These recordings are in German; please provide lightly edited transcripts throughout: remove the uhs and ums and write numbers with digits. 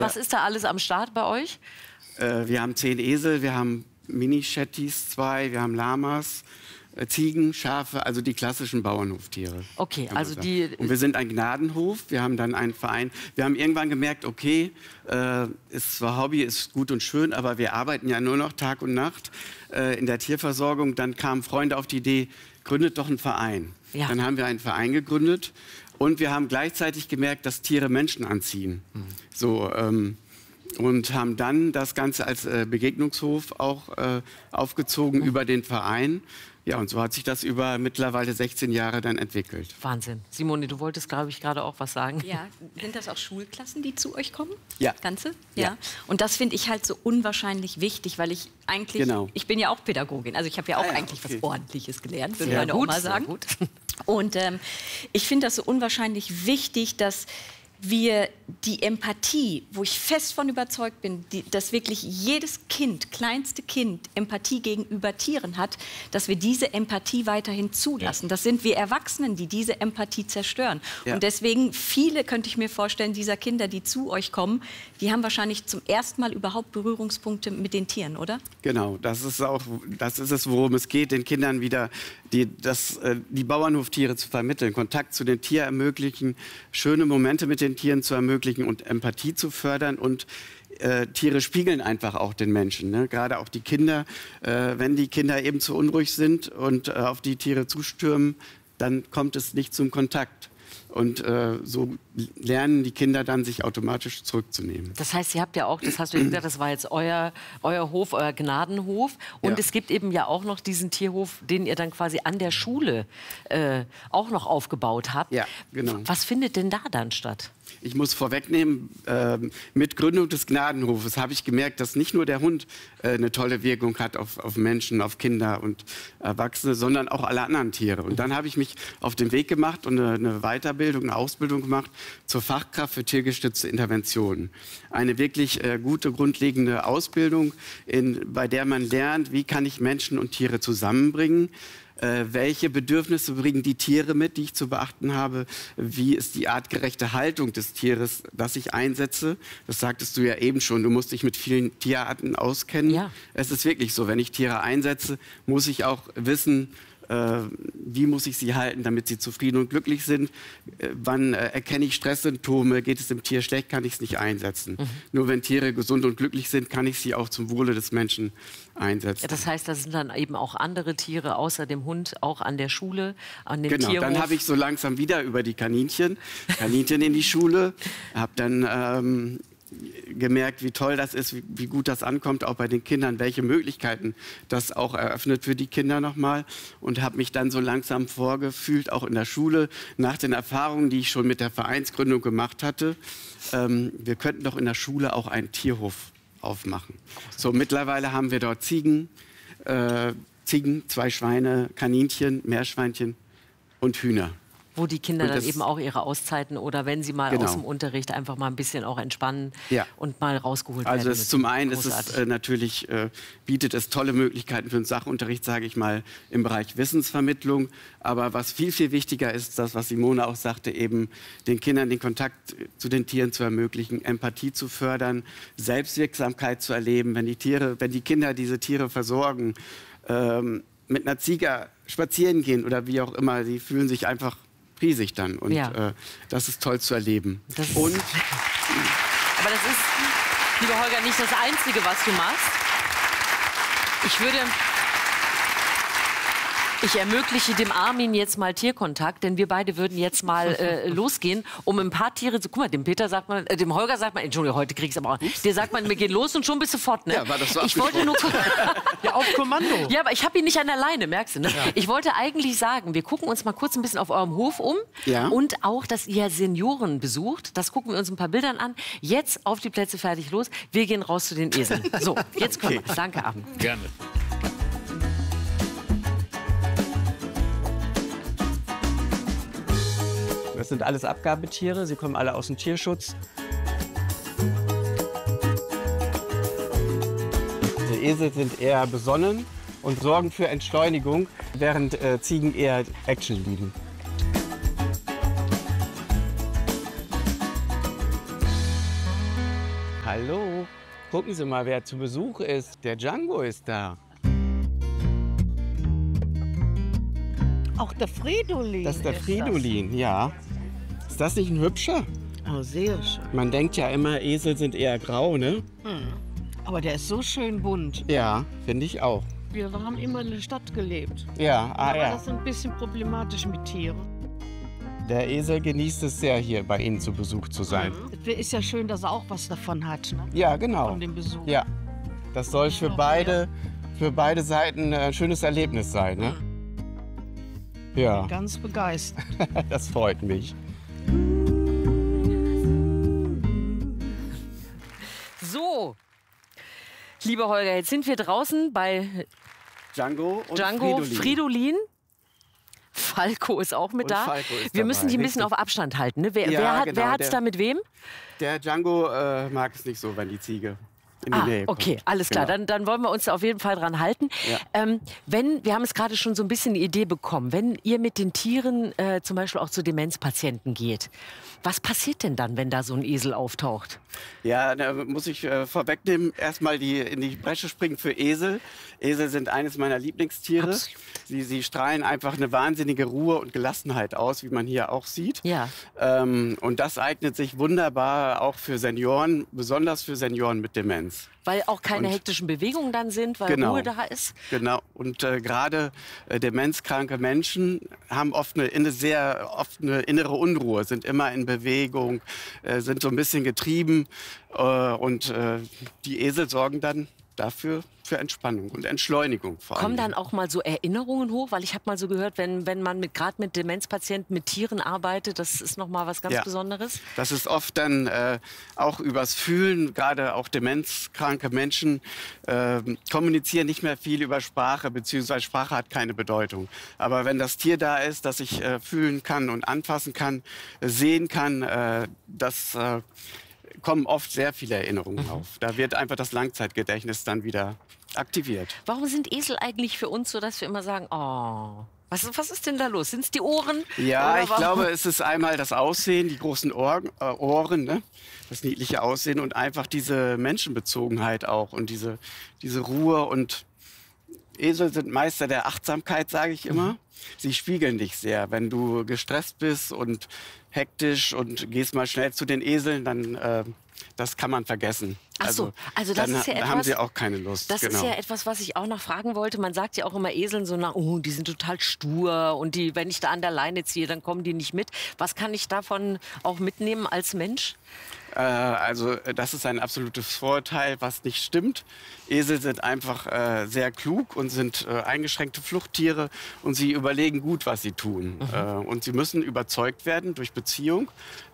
Was ist da alles am Start bei euch? Wir haben 10 Esel, wir haben Mini-Shetties 2, wir haben Lamas, Ziegen, Schafe, also die klassischen Bauernhoftiere. Okay, also die... Und wir sind ein Gnadenhof, wir haben dann einen Verein. Wir haben irgendwann gemerkt, okay, ist zwar Hobby, ist gut und schön, aber wir arbeiten ja nur noch Tag und Nacht in der Tierversorgung. Dann kamen Freunde auf die Idee, gründet doch einen Verein. Ja. Dann haben wir einen Verein gegründet und wir haben gleichzeitig gemerkt, dass Tiere Menschen anziehen. So, und haben dann das Ganze als Begegnungshof auch aufgezogen über den Verein. Ja, und so hat sich das über mittlerweile 16 Jahre dann entwickelt. Wahnsinn. Simone, du wolltest, glaube ich, gerade auch was sagen. Ja, sind das auch Schulklassen, die zu euch kommen? Ja. Das Ganze? Ja. Und das finde ich halt so unwahrscheinlich wichtig, weil ich eigentlich, ich bin ja auch Pädagogin, also ich habe ja auch eigentlich was Ordentliches gelernt, würde meine Oma sagen. Gut. Und ich finde das so unwahrscheinlich wichtig, dass wir die Empathie, wo ich fest von überzeugt bin, dass wirklich jedes Kind, kleinste Kind, Empathie gegenüber Tieren hat, dass wir diese Empathie weiterhin zulassen. Das sind wir Erwachsenen, die diese Empathie zerstören. Und deswegen viele, könnte ich mir vorstellen, dieser Kinder, die zu euch kommen, die haben wahrscheinlich zum ersten Mal überhaupt Berührungspunkte mit den Tieren, oder? Genau, das ist es, worum es geht, den Kindern wieder die Bauernhoftiere zu vermitteln, Kontakt zu den Tieren ermöglichen, schöne Momente mit den Tieren zu ermöglichen und Empathie zu fördern. Und Tiere spiegeln einfach auch den Menschen, ne? Gerade auch die Kinder. Wenn die Kinder eben zu unruhig sind und auf die Tiere zustürmen, dann kommt es nicht zum Kontakt. Und so lernen die Kinder dann, sich automatisch zurückzunehmen. Das heißt, ihr habt ja auch, das hast du ja gesagt, das war jetzt euer Hof, euer Gnadenhof. Und es gibt eben ja auch noch diesen Tierhof, den ihr dann quasi an der Schule auch noch aufgebaut habt. Ja, genau. Was findet denn da dann statt? Ich muss vorwegnehmen, mit Gründung des Gnadenhofes habe ich gemerkt, dass nicht nur der Hund eine tolle Wirkung hat auf Menschen, auf Kinder und Erwachsene, sondern auch alle anderen Tiere. Und dann habe ich mich auf den Weg gemacht und eine Weiterbildung, eine Ausbildung gemacht zur Fachkraft für tiergestützte Interventionen. Eine wirklich gute, grundlegende Ausbildung, bei der man lernt, wie kann ich Menschen und Tiere zusammenbringen. Welche Bedürfnisse bringen die Tiere mit, die ich zu beachten habe? Wie ist die artgerechte Haltung des Tieres, das ich einsetze? Das sagtest du ja eben schon, du musst dich mit vielen Tierarten auskennen. Ja. Es ist wirklich so, wenn ich Tiere einsetze, muss ich auch wissen, wie muss ich sie halten, damit sie zufrieden und glücklich sind? Wann erkenne ich Stresssymptome? Geht es dem Tier schlecht, kann ich es nicht einsetzen. Nur wenn Tiere gesund und glücklich sind, kann ich sie auch zum Wohle des Menschen einsetzen. Ja, das heißt, da sind dann eben auch andere Tiere außer dem Hund auch an der Schule, an dem Tierhof. Dann habe ich so langsam wieder über die Kaninchen in die Schule, habe dann gemerkt, wie toll das ist, wie gut das ankommt, auch bei den Kindern, welche Möglichkeiten das auch eröffnet für die Kinder nochmal. Und habe mich dann so langsam vorgefühlt, auch in der Schule, nach den Erfahrungen, die ich schon mit der Vereinsgründung gemacht hatte, wir könnten doch in der Schule auch einen Tierhof aufmachen. So, mittlerweile haben wir dort Ziegen, 2 Schweine, Kaninchen, Meerschweinchen und Hühner. Wo die Kinder dann eben auch ihre Auszeiten oder wenn sie mal aus dem Unterricht einfach mal ein bisschen auch entspannen und mal rausgeholt werden. Also zum einen ist es natürlich, bietet es tolle Möglichkeiten für den Sachunterricht, sage ich mal, im Bereich Wissensvermittlung. Aber was viel, viel wichtiger ist, das, was Simone auch sagte, eben den Kindern den Kontakt zu den Tieren zu ermöglichen, Empathie zu fördern, Selbstwirksamkeit zu erleben. Wenn die Kinder diese Tiere versorgen, mit einer Ziege spazieren gehen oder wie auch immer, sie fühlen sich einfach riesig dann. Und das ist toll zu erleben. Aber das ist, lieber Holger, nicht das Einzige, was du machst. Ich ermögliche dem Armin jetzt mal Tierkontakt, denn wir beide würden jetzt mal losgehen, um ein paar Tiere zu... Guck mal, dem Peter sagt man, dem Holger sagt man, Entschuldigung, heute krieg's aber auch. Der sagt man, wir gehen los und schon bist du fort, ne? Ja, war das so ich wollte nur... Ja, auf Kommando. Ja, aber ich habe ihn nicht an der Leine, merkst du, ne? Ja. Ich wollte eigentlich sagen, wir gucken uns mal kurz ein bisschen auf eurem Hof um und auch, dass ihr Senioren besucht. Das gucken wir uns ein paar Bildern an. Jetzt auf die Plätze, fertig, los. Wir gehen raus zu den Eseln. So, jetzt kommen wir. Danke, Armin. Gerne. Das sind alles Abgabetiere, sie kommen alle aus dem Tierschutz. Die Esel sind eher besonnen und sorgen für Entschleunigung, während Ziegen eher Action lieben. Hallo, gucken Sie mal, wer zu Besuch ist. Der Django ist da. Auch der Fridolin. Das ist der Fridolin, ja. Ist das nicht ein hübscher? Oh, sehr schön. Man denkt ja immer, Esel sind eher grau, ne? Aber der ist so schön bunt. Ja, finde ich auch. Wir haben immer in der Stadt gelebt. Ja, Aber ja. das ist ein bisschen problematisch mit Tieren. Der Esel genießt es sehr, hier bei Ihnen zu Besuch zu sein. Es ist ja schön, dass er auch was davon hat, ne? Ja, genau. Von dem Besuch. Ja, das soll für beide Seiten ein schönes Erlebnis sein, ne? Ja, Ganz begeistert. das freut mich. So, lieber Holger, jetzt sind wir draußen bei Django und Fridolin. Falco ist auch mit da. Wir müssen die ein bisschen auf Abstand halten. Ne? Wer hat es da mit wem? Der Django mag es nicht so, wenn die Ziege in die Nähe kommt. Okay, alles klar. Genau. Dann wollen wir uns auf jeden Fall dran halten. Ja. Wir haben es gerade schon so ein bisschen eine Idee bekommen, wenn ihr mit den Tieren zum Beispiel auch zu Demenzpatienten geht, was passiert denn dann, wenn da so ein Esel auftaucht? Ja, da muss ich vorwegnehmen, erstmal in die Bresche springen für Esel. Esel sind eines meiner Lieblingstiere. Sie strahlen einfach eine wahnsinnige Ruhe und Gelassenheit aus, wie man hier auch sieht. Ja. Und das eignet sich wunderbar auch für Senioren, besonders für Senioren mit Demenz. Weil auch keine hektischen Bewegungen dann sind, weil Ruhe da ist. Genau. Und gerade demenzkranke Menschen haben oft eine innere Unruhe, sind immer in Bewegung, sind so ein bisschen getrieben. Und die Esel sorgen dann dafür für Entspannung und Entschleunigung vor allem. Kommen dann auch mal so Erinnerungen hoch? Weil ich habe mal so gehört, wenn man gerade mit Demenzpatienten, mit Tieren arbeitet, das ist noch mal was ganz Besonderes. Das ist oft dann auch übers Fühlen, gerade auch demenzkranke Menschen kommunizieren nicht mehr viel über Sprache, beziehungsweise Sprache hat keine Bedeutung. Aber wenn das Tier da ist, das ich fühlen kann und anfassen kann, sehen kann, kommen oft sehr viele Erinnerungen auf. Da wird einfach das Langzeitgedächtnis dann wieder aktiviert. Warum sind Esel eigentlich für uns so, dass wir immer sagen, oh, was ist denn da los? Sind es die Ohren? Ja, ich glaube, es ist einmal das Aussehen, die großen Ohren, ne? Das niedliche Aussehen und einfach diese Menschenbezogenheit auch und diese Ruhe. Und Esel sind Meister der Achtsamkeit, sage ich immer. Sie spiegeln dich sehr. Wenn du gestresst bist und hektisch und gehst mal schnell zu den Eseln, dann das kann man vergessen. Ach so, also das dann ist ja etwas, haben sie auch keine Lust. Das ist ja etwas, was ich auch noch fragen wollte. Man sagt ja auch immer Eseln so nach, oh, die sind total stur und wenn ich da an der Leine ziehe, dann kommen die nicht mit. Was kann ich davon auch mitnehmen als Mensch? Also das ist ein absolutes Vorurteil, was nicht stimmt. Esel sind einfach sehr klug und sind eingeschränkte Fluchttiere und sie überlegen gut, was sie tun. Und sie müssen überzeugt werden durch Beziehung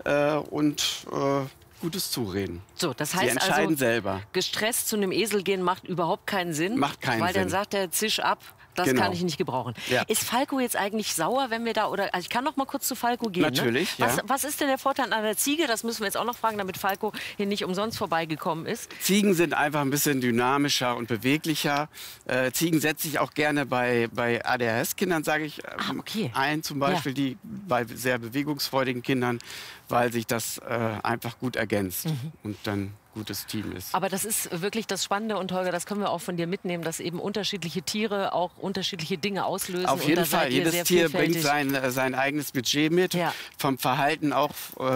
und gutes Zureden. So, das heißt sie entscheiden also, selber. Gestresst zu einem Esel gehen macht überhaupt keinen Sinn. Macht keinen Weil Sinn. dann sagt er, zisch ab. Das kann ich nicht gebrauchen. Ja. Ist Falco jetzt eigentlich sauer, wenn wir da, also ich kann noch mal kurz zu Falco gehen. Natürlich, ne? ja. Was ist denn der Vorteil an einer Ziege? Das müssen wir jetzt auch noch fragen, damit Falco hier nicht umsonst vorbeigekommen ist. Ziegen sind einfach ein bisschen dynamischer und beweglicher. Ziegen setze ich auch gerne bei ADHS-Kindern, sage ich, ein zum Beispiel, die bei sehr bewegungsfreudigen Kindern, weil sich das einfach gut ergänzt und dann gutes Team ist. Aber das ist wirklich das Spannende und Holger, das können wir auch von dir mitnehmen, dass eben unterschiedliche Tiere auch unterschiedliche Dinge auslösen. Auf jeden Fall, jedes Tier bringt sein eigenes Budget mit, vom Verhalten auch,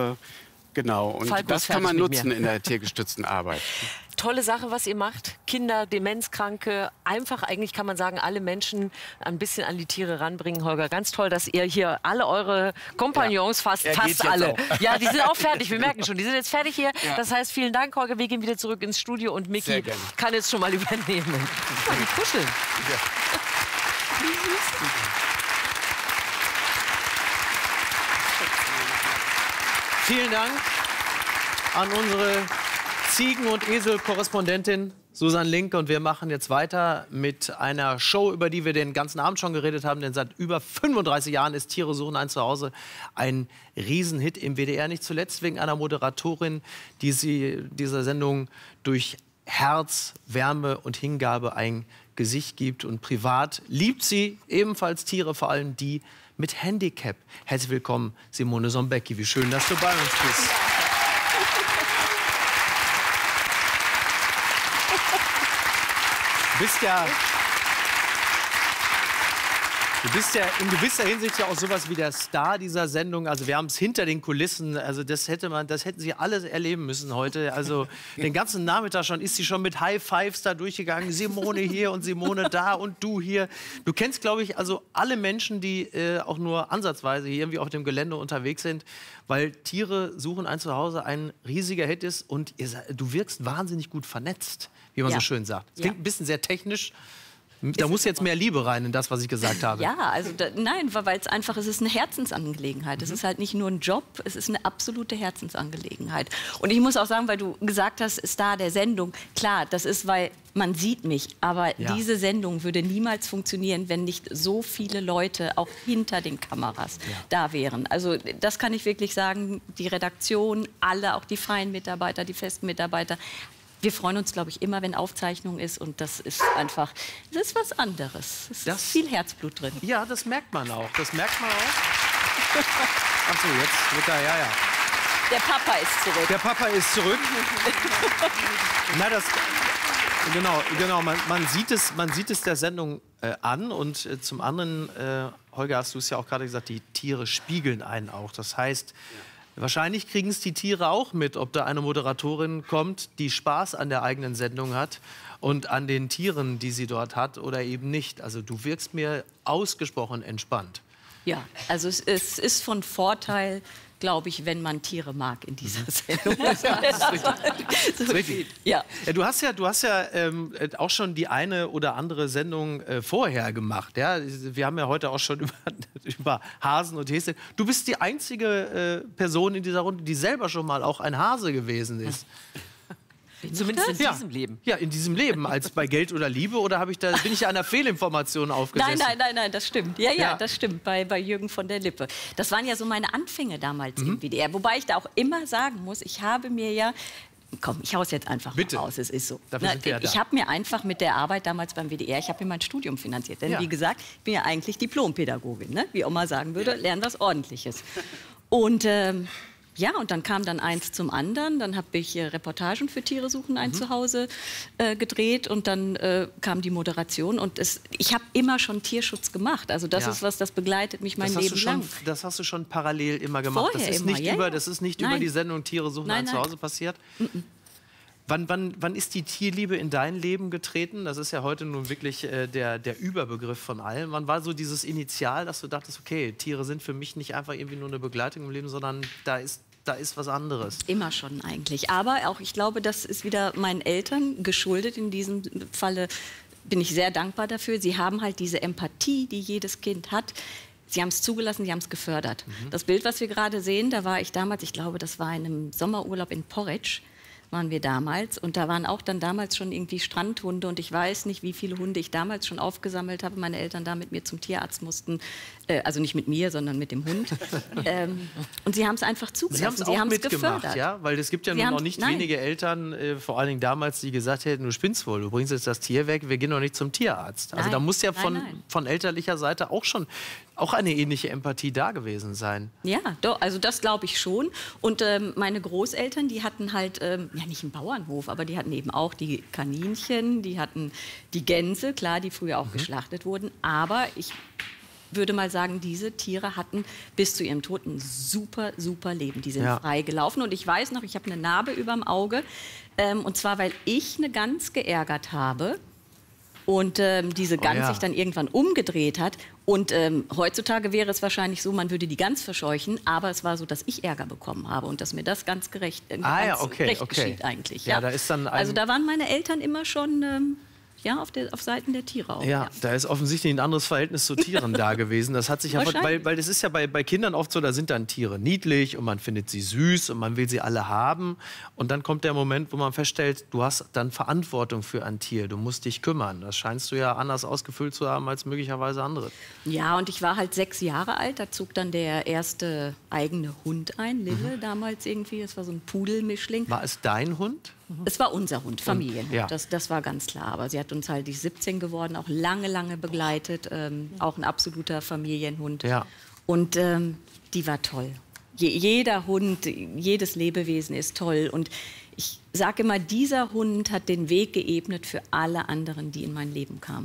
genau. Und Falco das kann man nutzen in der tiergestützten Arbeit. Tolle Sache, was ihr macht. Kinder, Demenzkranke, einfach eigentlich kann man sagen, alle Menschen ein bisschen an die Tiere ranbringen. Holger, ganz toll, dass ihr hier alle eure Kompagnons, fast alle. Ja, die sind auch fertig, wir merken schon, die sind jetzt fertig hier. Ja. Das heißt, vielen Dank, Holger, wir gehen wieder zurück ins Studio und Micky kann jetzt schon mal übernehmen. Die kuscheln. Ja. Wie süß. Vielen Dank an unsere Ziegen- und Esel-Korrespondentin Susanne Link. Und wir machen jetzt weiter mit einer Show, über die wir den ganzen Abend schon geredet haben. Denn seit über 35 Jahren ist Tiere suchen ein Zuhause ein Riesenhit im WDR. Nicht zuletzt wegen einer Moderatorin, die dieser Sendung durch Herz, Wärme und Hingabe ein Gesicht gibt. Und privat liebt sie ebenfalls Tiere, vor allem die mit Handicap. Herzlich willkommen, Simone Sombecki. Wie schön, dass du bei uns bist. Du bist ja in gewisser Hinsicht ja auch sowas wie der Star dieser Sendung. Also wir haben es hinter den Kulissen. Also das hätten Sie alles erleben müssen heute. Also den ganzen Nachmittag schon ist sie schon mit High Fives da durchgegangen. Simone hier und Simone da und du hier. Du kennst, glaube ich, also alle Menschen, die auch nur ansatzweise hier irgendwie auf dem Gelände unterwegs sind, weil Tiere suchen ein Zuhause ein riesiger Hit ist und du wirkst wahnsinnig gut vernetzt, wie man so schön sagt. Das klingt ein bisschen sehr technisch. Da muss jetzt mehr Liebe rein in das, was ich gesagt habe. Ja, also nein, weil es einfach, es ist eine Herzensangelegenheit. Es ist halt nicht nur ein Job, es ist eine absolute Herzensangelegenheit. Und ich muss auch sagen, weil du gesagt hast, Star der Sendung, klar, das ist, weil man sieht mich, aber diese Sendung würde niemals funktionieren, wenn nicht so viele Leute auch hinter den Kameras da wären. Also das kann ich wirklich sagen, die Redaktion, alle, auch die freien Mitarbeiter, die festen Mitarbeiter, wir freuen uns, glaube ich, immer, wenn Aufzeichnung ist. Und das ist einfach, das ist was anderes. Es ist viel Herzblut drin. Ja, das merkt man auch. Das merkt man auch. Ach so, jetzt wird er, ja. Der Papa ist zurück. Der Papa ist zurück. Na, das, genau. Man sieht es der Sendung an. Und zum anderen, Holger, hast du es ja auch gerade gesagt, die Tiere spiegeln einen auch. Das heißt, wahrscheinlich kriegen es die Tiere auch mit, ob da eine Moderatorin kommt, die Spaß an der eigenen Sendung hat und an den Tieren, die sie dort hat, oder eben nicht. Also du wirkst mir ausgesprochen entspannt. Ja, also es ist von Vorteil, glaube ich, wenn man Tiere mag in dieser Sendung. Das ist richtig. Ja. Du hast ja auch schon die eine oder andere Sendung vorher gemacht. Ja? Wir haben ja heute auch schon über Hasen und Häschen. Du bist die einzige Person in dieser Runde, die selber schon mal auch ein Hase gewesen ist. Zumindest in diesem Leben. Ja, in diesem Leben. Als bei Geld oder Liebe, oder bin ich einer Fehlinformation aufgesessen? Nein, das stimmt. Ja, das stimmt. Bei Jürgen von der Lippe. Das waren ja so meine Anfänge damals im WDR. Wobei ich da auch immer sagen muss, ich habe mir ja... Komm, ich hau's jetzt einfach mal raus, es ist so. Ich habe mir einfach mit der Arbeit damals beim WDR, ich habe mir mein Studium finanziert. Denn wie gesagt, ich bin ja eigentlich Diplompädagogin. Ne? Wie Oma sagen würde, lernen was Ordentliches. Und... ja, und dann kam dann eins zum anderen. Dann habe ich Reportagen für Tiere suchen ein Zuhause gedreht und dann kam die Moderation. Und ich habe immer schon Tierschutz gemacht. Also das ist was, das begleitet mich mein Leben lang. Das hast du schon parallel immer gemacht? Vorher das ist immer, nicht das ist nicht über die Sendung Tiere suchen ein Zuhause passiert? Wann ist die Tierliebe in dein Leben getreten? Das ist ja heute nun wirklich der Überbegriff von allem. Wann war so dieses Initial, dass du dachtest, okay, Tiere sind für mich nicht einfach irgendwie nur eine Begleitung im Leben, sondern da ist was anderes? Immer schon eigentlich. Aber auch, ich glaube, das ist wieder meinen Eltern geschuldet. In diesem Falle bin ich sehr dankbar dafür. Sie haben halt diese Empathie, die jedes Kind hat. Sie haben es zugelassen, sie haben es gefördert. Das Bild, was wir gerade sehen, da war ich damals, ich glaube, das war in einem Sommerurlaub in Porridge, waren wir damals. Und da waren auch dann damals schon irgendwie Strandhunde. Und ich weiß nicht, wie viele Hunde ich damals schon aufgesammelt habe. Meine Eltern da mit mir zum Tierarzt mussten. Also nicht mit mir, sondern mit dem Hund. Und sie haben es einfach zugelassen. Sie haben es gefördert. Ja? Weil es gibt ja nun noch nicht wenige Eltern, vor allen Dingen damals, die gesagt hätten, du spinnst wohl, du bringst jetzt das Tier weg, wir gehen doch nicht zum Tierarzt. Also da muss ja von elterlicher Seite auch eine ähnliche Empathie da gewesen sein. Ja, doch, also das glaube ich schon. Und meine Großeltern, die hatten halt, ja nicht einen Bauernhof, aber die hatten eben auch die Kaninchen, die hatten die Gänse, klar, die früher auch geschlachtet wurden. Aber ich würde mal sagen, diese Tiere hatten bis zu ihrem Tod ein super, super Leben. Die sind frei gelaufen. Und ich weiß noch, ich habe eine Narbe überm Auge. Und zwar, weil ich eine Gans geärgert habe. Und diese Gans sich dann irgendwann umgedreht hat. Und heutzutage wäre es wahrscheinlich so, man würde die Gans verscheuchen. Aber es war so, dass ich Ärger bekommen habe und dass mir das ganz gerecht geschieht eigentlich. Ja. Da ist dann also da waren meine Eltern immer schon... auf Seiten der Tiere auch. Ja, da ist offensichtlich ein anderes Verhältnis zu Tieren da gewesen. Das hat sich ja, weil das ist ja bei Kindern oft so, da sind dann Tiere niedlich und man findet sie süß und man will sie alle haben. Und dann kommt der Moment, wo man feststellt, du hast dann Verantwortung für ein Tier, du musst dich kümmern. Das scheinst du ja anders ausgefüllt zu haben als möglicherweise andere. Ja, und ich war halt 6 Jahre alt, da zog dann der erste eigene Hund ein, Lille damals irgendwie. Das war so ein Pudelmischling. War es dein Hund? Es war unser Hund, Familienhund, das war ganz klar. Aber sie hat uns halt, die ist 17 geworden, auch lange, lange begleitet. Auch ein absoluter Familienhund. Ja. Und die war toll. Jeder Hund, jedes Lebewesen ist toll. Und ich sage immer, dieser Hund hat den Weg geebnet für alle anderen, die in mein Leben kamen.